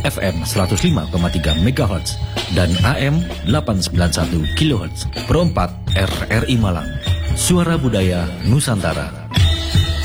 FM 105,3 MHz dan AM 891 kHz. Pro 4 RRI Malang. Suara Budaya Nusantara.